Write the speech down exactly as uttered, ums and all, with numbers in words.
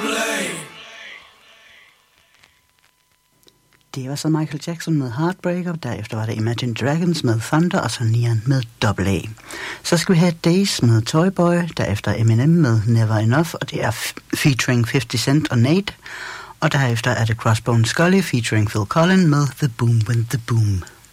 Det var så Michael Jackson med Heartbreaker, derefter var det Imagine Dragons med Thunder, og så Nian med Double A. Så skal vi have Days med Toy Boy, derefter Eminem med Never Enough, og det er f- featuring fifty Cent og Nate, og derefter er det Crossbone Scully featuring Phil Collins med The Boom When The Boom.